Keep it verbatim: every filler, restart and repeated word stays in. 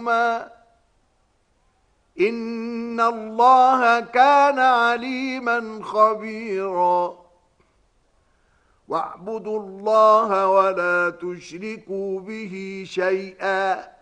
يوما إن الله كان عليما خبيرا واعبدوا الله ولا تشركوا به شيئا